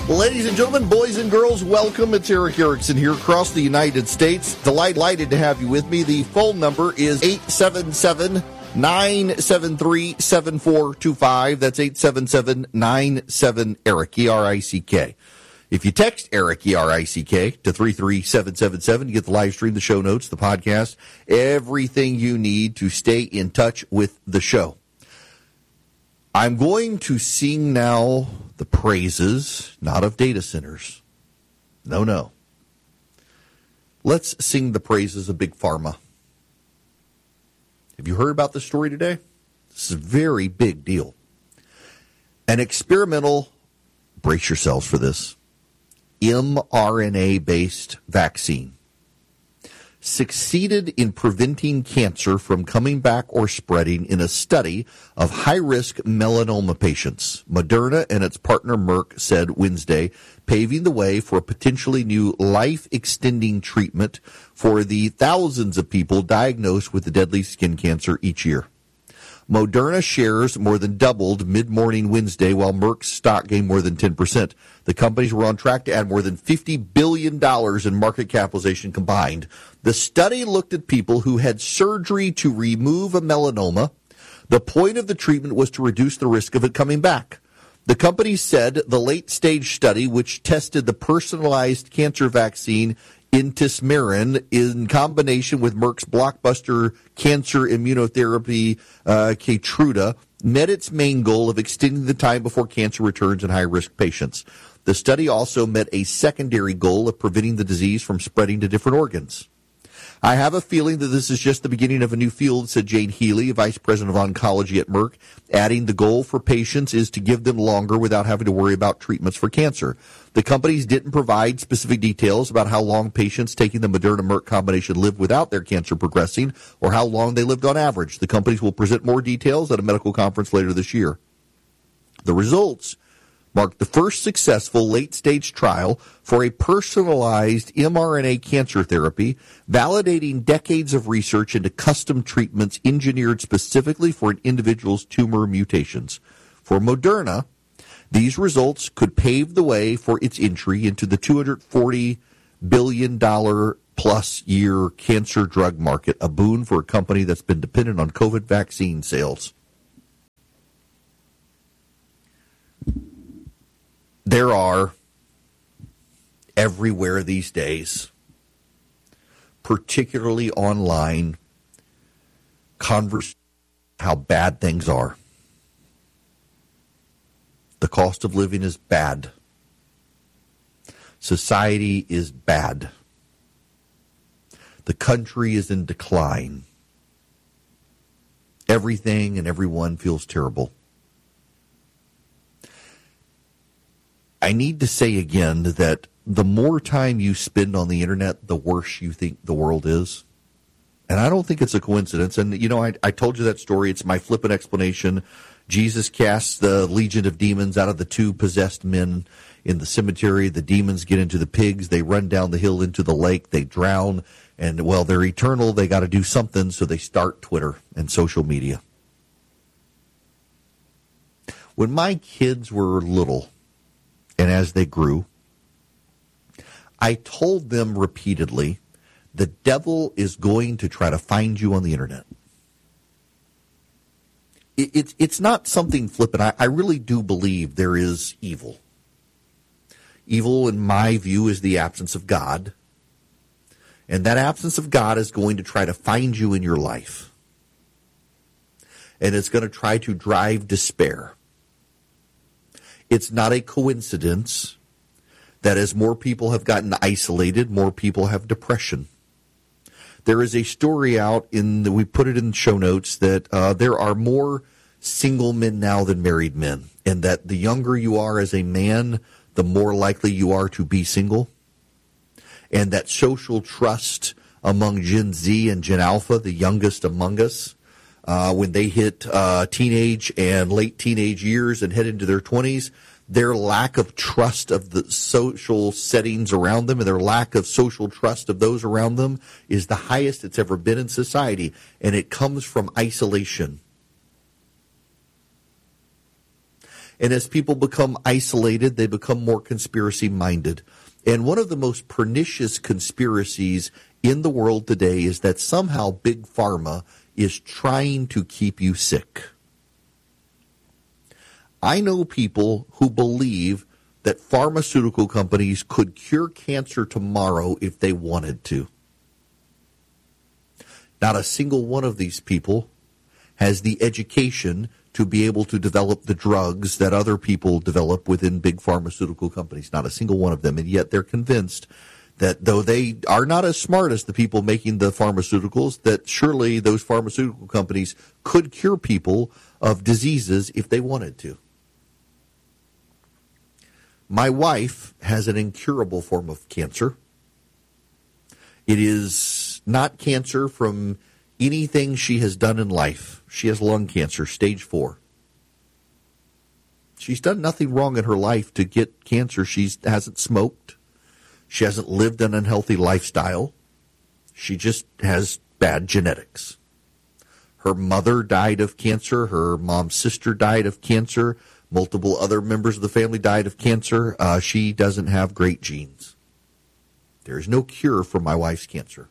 Ladies and gentlemen, boys and girls, welcome. It's Eric Erickson here across the United States. Delighted to have you with me. The phone number is 877-973-7425. That's 877-97-ERIC, E-R-I-C-K. If you text Eric, E-R-I-C-K, to 33777, you get the live stream, the show notes, the podcast, everything you need to stay in touch with the show. I'm going to sing now the praises, not of data centers. No. Let's sing the praises of Big Pharma. Have you heard about this story today? This is a very big deal. An experimental, brace yourselves for this, mRNA-based vaccine succeeded in preventing cancer from coming back or spreading in a study of high-risk melanoma patients. Moderna and its partner Merck said Wednesday, paving the way for a potentially new life-extending treatment for the thousands of people diagnosed with the deadly skin cancer each year. Moderna shares more than doubled mid-morning Wednesday, while Merck's stock gained more than 10%. The companies were on track to add more than $50 billion in market capitalization combined. The study looked at people who had surgery to remove a melanoma. The point of the treatment was to reduce the risk of it coming back. The company said the late-stage study, which tested the personalized cancer vaccine Intismeran in combination with Merck's blockbuster cancer immunotherapy Keytruda, met its main goal of extending the time before cancer returns in high-risk patients. The study also met a secondary goal of preventing the disease from spreading to different organs. I have a feeling that this is just the beginning of a new field, said Jane Healy, Vice President of Oncology at Merck, adding the goal for patients is to give them longer without having to worry about treatments for cancer. The companies didn't provide specific details about how long patients taking the Moderna-Merck combination lived without their cancer progressing or how long they lived on average. The companies will present more details at a medical conference later this year. The results marked the first successful late-stage trial for a personalized mRNA cancer therapy, validating decades of research into custom treatments engineered specifically for an individual's tumor mutations. For Moderna, these results could pave the way for its entry into the $240 billion plus year cancer drug market, a boon for a company that's been dependent on COVID vaccine sales. There are, everywhere these days, particularly online, conversations how bad things are. The cost of living is bad. Society is bad. The country is in decline. Everything and everyone feels terrible. I need to say again that the more time you spend on the internet, the worse you think the world is. And I don't think it's a coincidence. And, you know, I told you that story. It's my flippant explanation. Jesus casts the legion of demons out of the two possessed men in the cemetery. The demons get into the pigs. They run down the hill into the lake. They drown. And, well, they're eternal. They got to do something, so they start Twitter and social media. When my kids were little, and as they grew, I told them repeatedly, the devil is going to try to find you on the internet. It's not something flippant. I really do believe there is evil. Evil, in my view, is the absence of God. And that absence of God is going to try to find you in your life. And it's going to try to drive despair. It's not a coincidence that as more people have gotten isolated, more people have depression. There is a story out we put it in the show notes, that there are more single men now than married men, and that the younger you are as a man, the more likely you are to be single. And that social trust among Gen Z and Gen Alpha, the youngest among us, when they hit teenage and late teenage years and head into their 20s, their lack of trust of the social settings around them and their lack of social trust of those around them is the highest it's ever been in society, and it comes from isolation. And as people become isolated, they become more conspiracy-minded. And one of the most pernicious conspiracies in the world today is that somehow Big Pharma is trying to keep you sick. I know people who believe that pharmaceutical companies could cure cancer tomorrow if they wanted to. Not a single one of these people has the education to be able to develop the drugs that other people develop within big pharmaceutical companies. Not a single one of them. And yet they're convinced that though they are not as smart as the people making the pharmaceuticals, that surely those pharmaceutical companies could cure people of diseases if they wanted to. My wife has an incurable form of cancer. It is not cancer from anything she has done in life. She has lung cancer, stage 4. She's done nothing wrong in her life to get cancer. She hasn't smoked. She hasn't lived an unhealthy lifestyle. She just has bad genetics. Her mother died of cancer. Her mom's sister died of cancer. Multiple other members of the family died of cancer. She doesn't have great genes. There is no cure for my wife's cancer.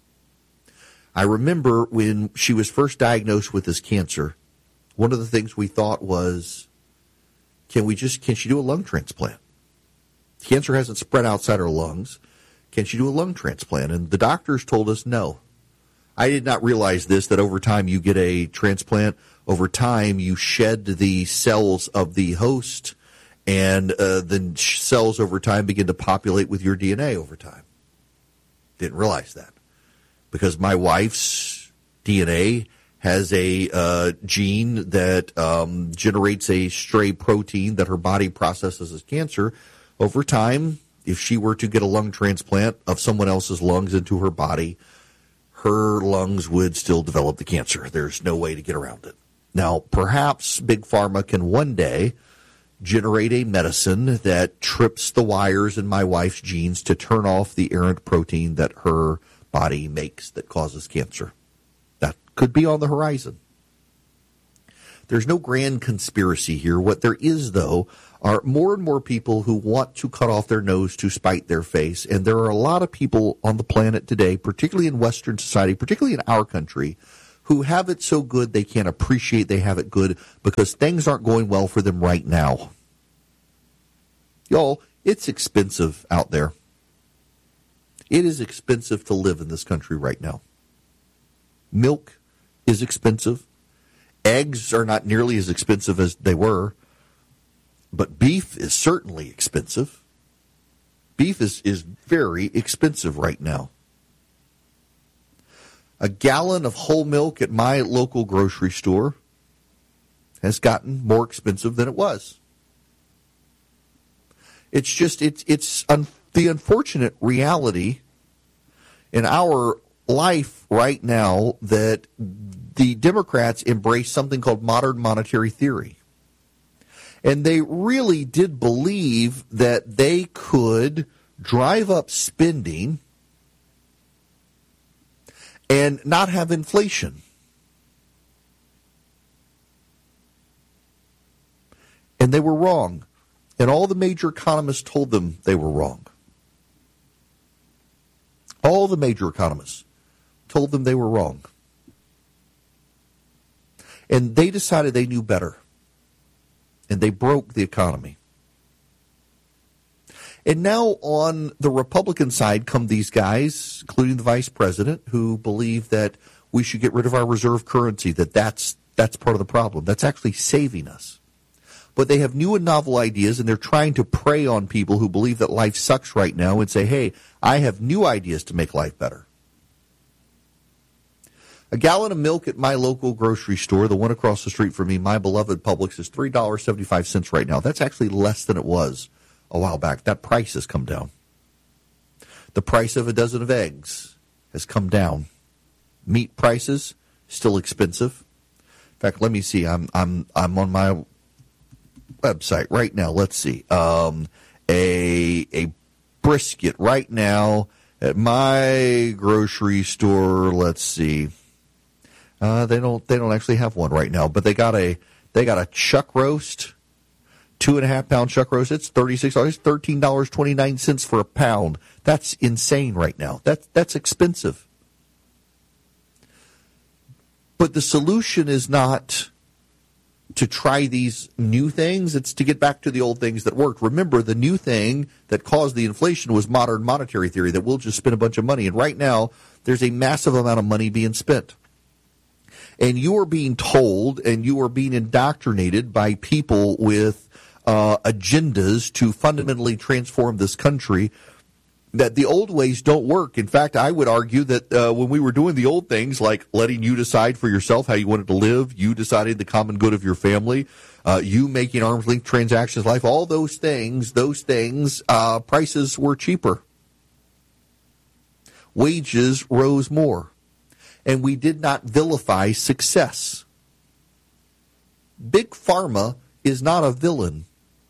I remember when she was first diagnosed with this cancer, one of the things we thought was, can she do a lung transplant? Cancer hasn't spread outside her lungs. Can she do a lung transplant? And the doctors told us no. I did not realize this, that over time you get a transplant. Over time you shed the cells of the host, and the cells over time begin to populate with your DNA over time. Didn't realize that. Because my wife's DNA has a gene that generates a stray protein that her body processes as cancer. Over time, if she were to get a lung transplant of someone else's lungs into her body, her lungs would still develop the cancer. There's no way to get around it. Now, perhaps Big Pharma can one day generate a medicine that trips the wires in my wife's genes to turn off the errant protein that her body makes that causes cancer. That could be on the horizon. There's no grand conspiracy here. What there is, though, are more and more people who want to cut off their nose to spite their face. And there are a lot of people on the planet today, particularly in Western society, particularly in our country, who have it so good they can't appreciate they have it good because things aren't going well for them right now. Y'all, it's expensive out there. It is expensive to live in this country right now. Milk is expensive. Eggs are not nearly as expensive as they were. But beef is certainly expensive. Beef is very expensive right now. A gallon of whole milk at my local grocery store has gotten more expensive than it was. It's just, the unfortunate reality in our life right now that the Democrats embrace something called modern monetary theory. And they really did believe that they could drive up spending and not have inflation. And they were wrong. And all the major economists told them they were wrong. All the major economists told them they were wrong. And they decided they knew better. And they broke the economy. And now on the Republican side come these guys, including the vice president, who believe that we should get rid of our reserve currency, that's part of the problem. That's actually saving us. But they have new and novel ideas, and they're trying to prey on people who believe that life sucks right now and say, hey, I have new ideas to make life better. A gallon of milk at my local grocery store, the one across the street from me, my beloved Publix, is $3.75 right now. That's actually less than it was a while back. That price has come down. The price of a dozen of eggs has come down. Meat prices still expensive. In fact, let me see. I'm on my website right now. Let's see. A brisket right now at my grocery store. Let's see. They don't actually have one right now, but they got a chuck roast 2.5-pound chuck roast, it's $36, $13.29 for a pound. That's insane right now. That's expensive. But the solution is not to try these new things. It's to get back to the old things that worked. Remember, the new thing that caused the inflation was modern monetary theory, that we'll just spend a bunch of money. And right now, there's a massive amount of money being spent. And you are being told and you are being indoctrinated by people with agendas to fundamentally transform this country, that the old ways don't work. In fact, I would argue that when we were doing the old things, like letting you decide for yourself how you wanted to live, you deciding the common good of your family, you making arm's length transactions, life, all those things, prices were cheaper. Wages rose more. And we did not vilify success. Big Pharma is not a villain.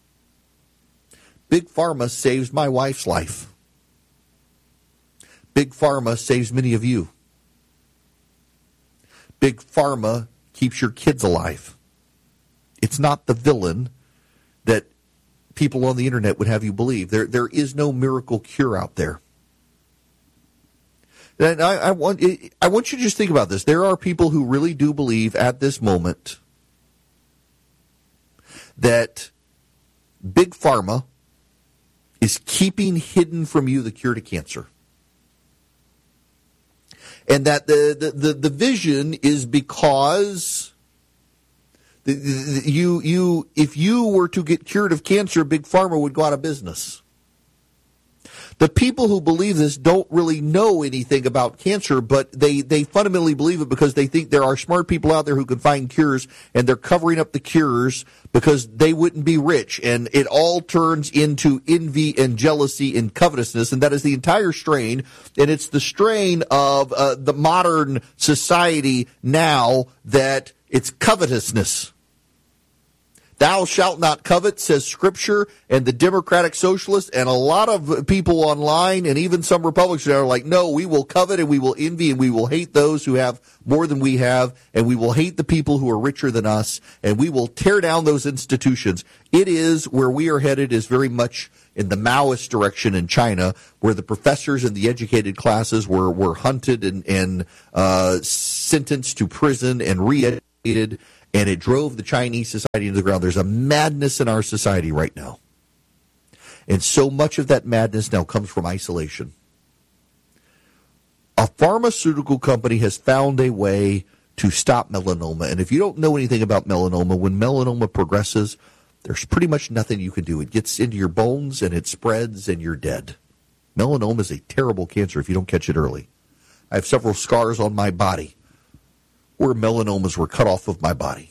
Big Pharma saves my wife's life. Big Pharma saves many of you. Big Pharma keeps your kids alive. It's not the villain that people on the internet would have you believe. There is no miracle cure out there. And I want you to just think about this. There are people who really do believe at this moment that Big Pharma is keeping hidden from you the cure to cancer. And that the vision is because if you were to get cured of cancer, Big Pharma would go out of business. The people who believe this don't really know anything about cancer, but they fundamentally believe it because they think there are smart people out there who can find cures, and they're covering up the cures because they wouldn't be rich. And it all turns into envy and jealousy and covetousness, and that is the entire strain. And it's the strain of the modern society now that it's covetousness. Thou shalt not covet, says Scripture, and the Democratic Socialists, and a lot of people online, and even some Republicans are like, no, we will covet and we will envy and we will hate those who have more than we have, and we will hate the people who are richer than us, and we will tear down those institutions. It is where we are headed is very much in the Maoist direction in China, where the professors and the educated classes were hunted and sentenced to prison and re-educated. And it drove the Chinese society into the ground. There's a madness in our society right now. And so much of that madness now comes from isolation. A pharmaceutical company has found a way to stop melanoma. And if you don't know anything about melanoma, when melanoma progresses, there's pretty much nothing you can do. It gets into your bones and it spreads and you're dead. Melanoma is a terrible cancer if you don't catch it early. I have several scars on my body where melanomas were cut off of my body.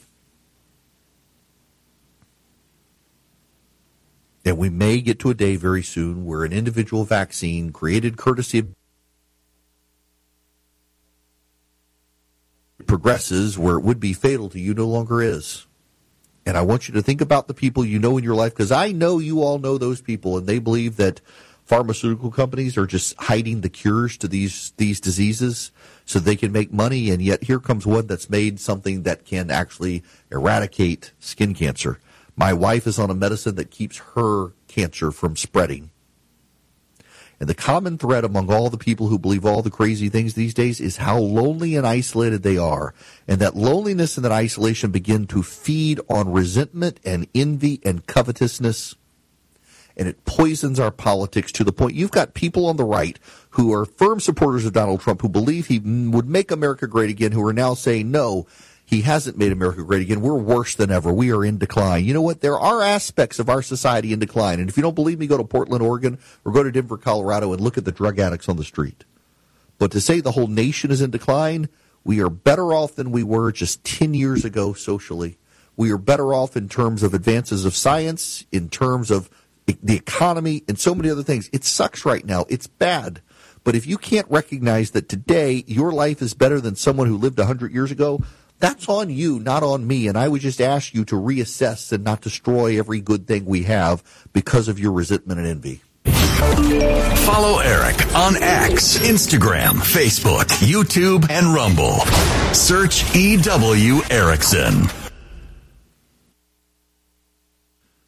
And we may get to a day very soon where an individual vaccine created courtesy of progresses where it would be fatal to you no longer is. And I want you to think about the people you know in your life, because I know you all know those people, and they believe that pharmaceutical companies are just hiding the cures to these diseases so they can make money, and yet here comes one that's made something that can actually eradicate skin cancer. My wife is on a medicine that keeps her cancer from spreading. And the common thread among all the people who believe all the crazy things these days is how lonely and isolated they are. And that loneliness and that isolation begin to feed on resentment and envy and covetousness. And it poisons our politics to the point you've got people on the right who are firm supporters of Donald Trump, who believe he would make America great again, who are now saying, no, he hasn't made America great again. We're worse than ever. We are in decline. You know what? There are aspects of our society in decline. And if you don't believe me, go to Portland, Oregon, or go to Denver, Colorado, and look at the drug addicts on the street. But to say the whole nation is in decline, we are better off than we were just 10 years ago socially. We are better off in terms of advances of science, in terms of the economy, and so many other things. It sucks right now. It's bad. But if you can't recognize that today your life is better than someone who lived 100 years ago, that's on you, not on me. And I would just ask you to reassess and not destroy every good thing we have because of your resentment and envy. Follow Eric on X, Instagram, Facebook, YouTube, and Rumble. Search E.W. Erickson.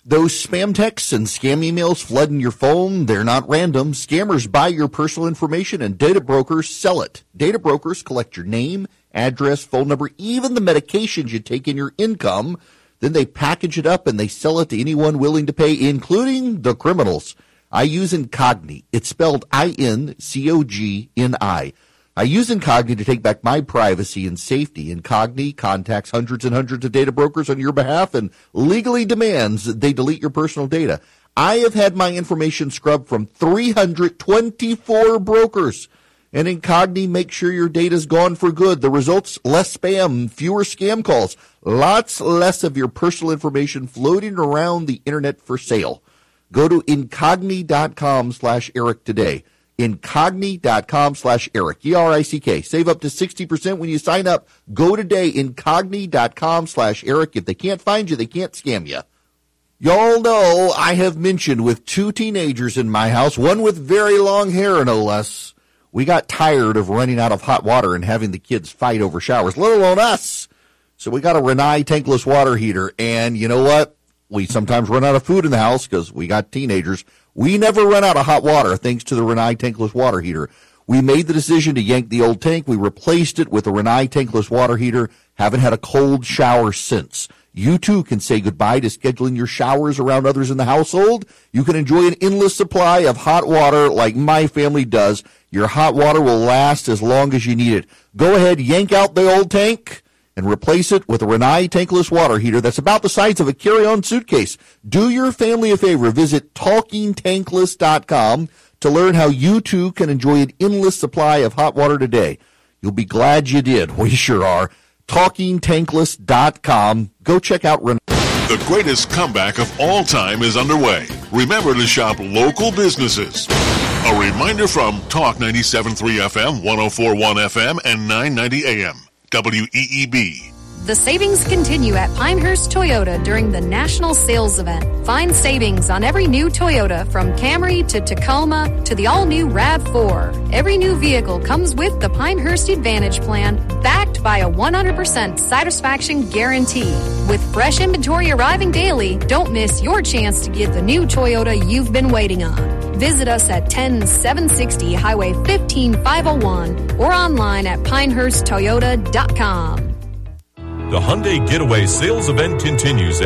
Those spam texts and scam emails flooding your phone, they're not random. Scammers buy your personal information and data brokers sell it. Data brokers collect your name, address, phone number, even the medications you take and your income. Then they package it up and they sell it to anyone willing to pay, including the criminals. I use Incogni. It's spelled I-N-C-O-G-N-I. I use Incogni to take back my privacy and safety. Incogni contacts hundreds and hundreds of data brokers on your behalf and legally demands that they delete your personal data. I have had my information scrubbed from 324 brokers. And Incogni makes sure your data's gone for good. The results, less spam, fewer scam calls, lots less of your personal information floating around the internet for sale. Go to Incogni.com/Eric today. Incogni.com/Eric, E-R-I-C-K. Save up to 60% when you sign up. Go today, Incogni.com/Eric. If they can't find you, they can't scam you. Y'all know I have mentioned with 2 teenagers in my house, one with very long hair, no less. We got tired of running out of hot water and having the kids fight over showers, let alone us. So we got a Rinnai tankless water heater, and you know what? We sometimes run out of food in the house because we got teenagers. We never run out of hot water thanks to the Rinnai tankless water heater. We made the decision to yank the old tank. We replaced it with a Rinnai tankless water heater. Haven't had a cold shower since. You too can say goodbye to scheduling your showers around others in the household. You can enjoy an endless supply of hot water like my family does. Your hot water will last as long as you need it. Go ahead, yank out the old tank and replace it with a Rinnai tankless water heater that's about the size of a carry-on suitcase. Do your family a favor. Visit TalkingTankless.com to learn how you too can enjoy an endless supply of hot water today. You'll be glad you did. We sure are. TalkingTankless.com. Go check out Rinnai. The greatest comeback of all time is underway. Remember to shop local businesses. A reminder from Talk 97.3 FM, 104.1 FM, and 990 AM. WEEB. The savings continue at Pinehurst Toyota during the National Sales Event. Find savings on every new Toyota, from Camry to Tacoma to the all-new RAV4. Every new vehicle comes with the Pinehurst Advantage Plan, backed by a 100% satisfaction guarantee. With fresh inventory arriving daily, don't miss your chance to get the new Toyota you've been waiting on. Visit us at 10760 Highway 15501 or online at pinehursttoyota.com. The Hyundai Getaway sales event continues at